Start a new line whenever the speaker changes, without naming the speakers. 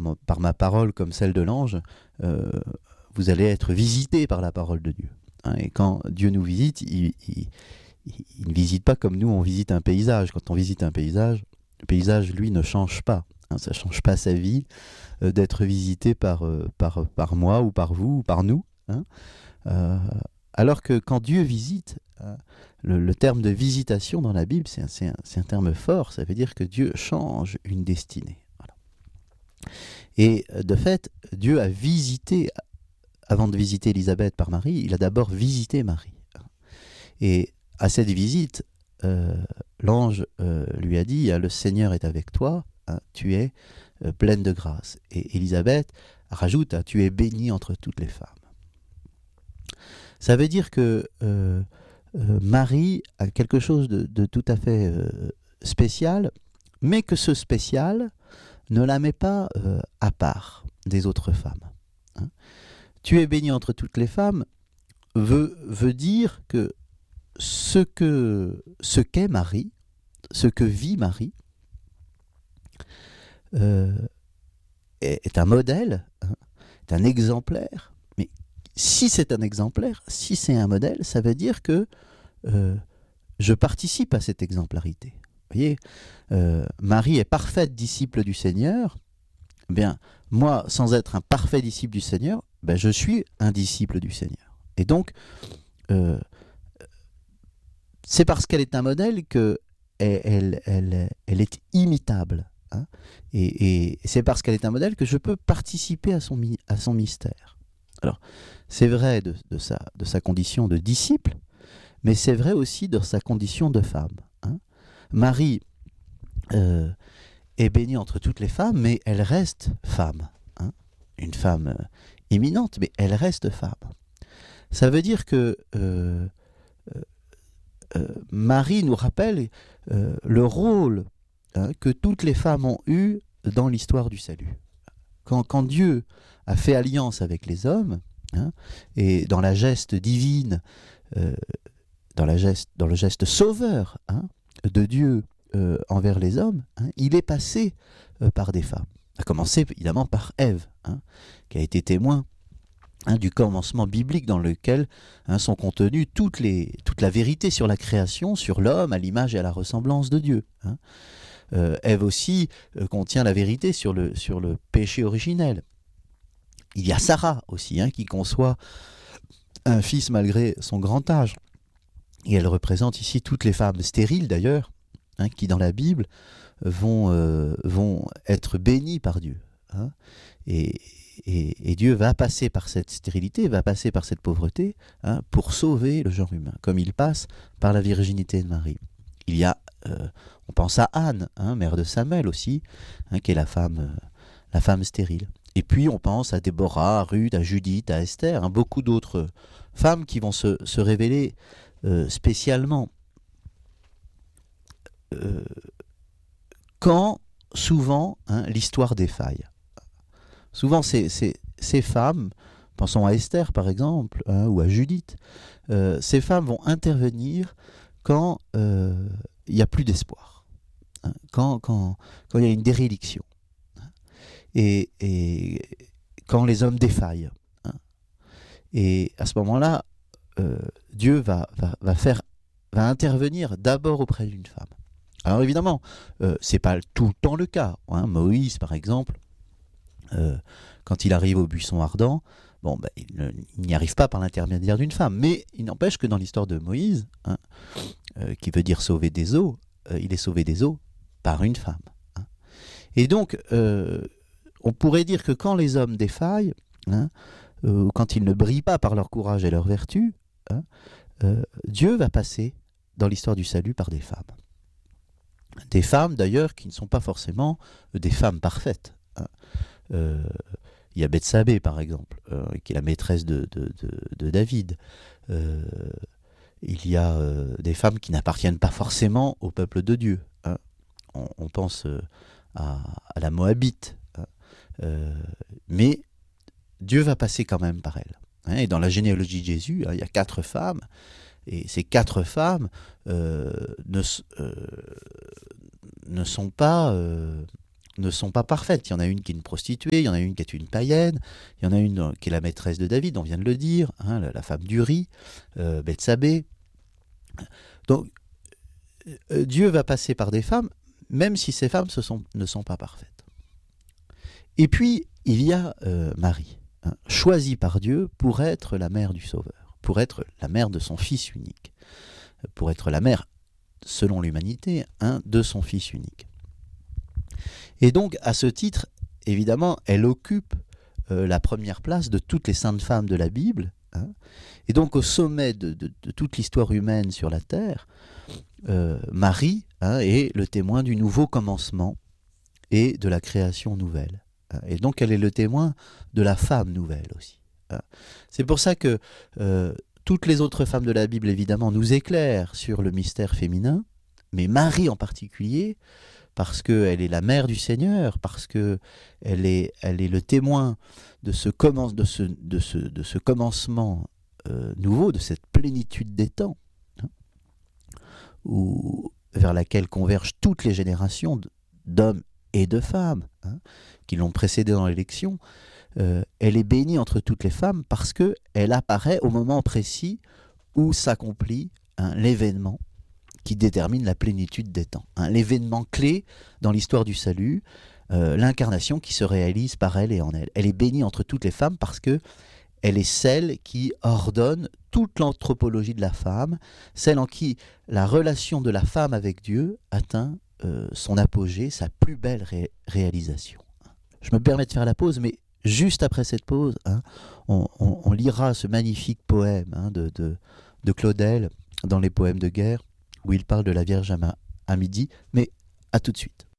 par ma parole comme celle de l'ange, vous allez être visités par la parole de Dieu. Hein, et quand Dieu nous visite, il ne visite pas comme nous, on visite un paysage. Quand on visite un paysage, le paysage, lui, ne change pas. Hein, ça ne change pas sa vie d'être visité par moi ou par vous ou par nous. Hein. Alors que quand Dieu visite, le terme de visitation dans la Bible, c'est un terme fort. Ça veut dire que Dieu change une destinée. Voilà. Et de fait, Dieu a visité, avant de visiter Élisabeth par Marie, il a d'abord visité Marie. Et à cette visite, l'ange lui a dit, le Seigneur est avec toi, hein, tu es pleine de grâce. Et Élisabeth rajoute, tu es bénie entre toutes les femmes. Ça veut dire que Marie a quelque chose de tout à fait spécial, mais que ce spécial ne la met pas à part des autres femmes. Hein. Tu es bénie entre toutes les femmes veut dire que ce qu'est Marie, ce que vit Marie, est un modèle, hein, est un exemplaire. Mais si c'est un exemplaire, si c'est un modèle, ça veut dire que je participe à cette exemplarité. Vous voyez, Marie est parfaite disciple du Seigneur. Eh bien, moi, sans être un parfait disciple du Seigneur, ben, je suis un disciple du Seigneur. Et donc, c'est parce qu'elle est un modèle qu'elle est imitable. Hein, et c'est parce qu'elle est un modèle que je peux participer à son mystère. Alors, c'est vrai de sa condition de disciple, mais c'est vrai aussi de sa condition de femme. Hein. Marie est bénie entre toutes les femmes, mais elle reste femme. Hein. Une femme éminente, mais elle reste femme. Ça veut dire que Marie nous rappelle le rôle, hein, que toutes les femmes ont eu dans l'histoire du salut. Quand Dieu a fait alliance avec les hommes, hein, et dans la geste divine, dans le geste sauveur, hein, de Dieu envers les hommes, hein, il est passé par des femmes. A commencé évidemment par Ève, hein, qui a été témoin, hein, du commencement biblique dans lequel, hein, sont contenues toute la vérité sur la création, sur l'homme à l'image et à la ressemblance de Dieu. Hein. Ève aussi contient la vérité sur le péché originel. Il y a Sarah aussi, hein, qui conçoit un fils malgré son grand âge. Et elle représente ici toutes les femmes stériles d'ailleurs, hein, qui dans la Bible vont être bénies par Dieu. Hein. Et Dieu va passer par cette stérilité, va passer par cette pauvreté, hein, pour sauver le genre humain, comme il passe par la virginité de Marie. Il y a, on pense à Anne, hein, mère de Samuel aussi, hein, qui est la femme stérile. Et puis on pense à Déborah, à Ruth, à Judith, à Esther, hein, beaucoup d'autres femmes qui vont se révéler spécialement quand souvent, hein, l'histoire défaille. Souvent ces femmes, pensons à Esther par exemple, hein, ou à Judith, ces femmes vont intervenir quand il n'y a plus d'espoir, hein, quand il y a une déréliction, hein, et quand les hommes défaillent. Hein. Et à ce moment-là, Dieu va intervenir d'abord auprès d'une femme. Alors évidemment, c'est pas tout le temps le cas. Hein. Moïse, par exemple, quand il arrive au buisson ardent, bon, ben, il n'y arrive pas par l'intermédiaire d'une femme. Mais il n'empêche que dans l'histoire de Moïse, hein, qui veut dire sauver des eaux, il est sauvé des eaux par une femme. Hein. Et donc, on pourrait dire que quand les hommes défaillent, hein, quand ils ne brillent pas par leur courage et leur vertu, hein, Dieu va passer dans l'histoire du salut par des femmes. Des femmes d'ailleurs qui ne sont pas forcément des femmes parfaites. Hein. Il y a Bethsabée par exemple, qui est la maîtresse de David. Il y a des femmes qui n'appartiennent pas forcément au peuple de Dieu. Hein. On pense à la Moabite. Hein. Mais Dieu va passer quand même par elle. Hein. Et dans la généalogie de Jésus, hein, il y a 4 femmes. Et ces 4 femmes ne sont pas ne sont pas parfaites. Il y en a une qui est une prostituée, il y en a une qui est une païenne, il y en a une qui est la maîtresse de David, on vient de le dire, hein, la femme d'Uri, Bethsabée. Donc, Dieu va passer par des femmes, même si ces femmes ne sont pas parfaites. Et puis, il y a Marie, hein, choisie par Dieu pour être la mère du Sauveur, pour être la mère de son Fils unique, pour être la mère, selon l'humanité, hein, de son Fils unique. Et donc, à ce titre, évidemment, elle occupe la première place de toutes les saintes femmes de la Bible, hein. Et donc, au sommet de toute l'histoire humaine sur la terre, Marie, hein, est le témoin du nouveau commencement et de la création nouvelle. Hein. Et donc, elle est le témoin de la femme nouvelle aussi. Hein. C'est pour ça que toutes les autres femmes de la Bible, évidemment, nous éclairent sur le mystère féminin, mais Marie en particulier, parce qu'elle est la mère du Seigneur, parce qu'elle est le témoin de ce commencement nouveau, de cette plénitude des temps, hein, vers laquelle convergent toutes les générations d'hommes et de femmes, hein, qui l'ont précédée dans l'élection. Elle est bénie entre toutes les femmes parce qu'elle apparaît au moment précis où s'accomplit, hein, l'événement qui détermine la plénitude des temps. Hein, l'événement clé dans l'histoire du salut, l'incarnation qui se réalise par elle et en elle. Elle est bénie entre toutes les femmes parce qu'elle est celle qui ordonne toute l'anthropologie de la femme, celle en qui la relation de la femme avec Dieu atteint son apogée, sa plus belle réalisation. Je me permets de faire la pause, mais juste après cette pause, hein, on lira ce magnifique poème, hein, de Claudel dans les poèmes de guerre, où il parle de la Vierge à midi, mais à tout de suite.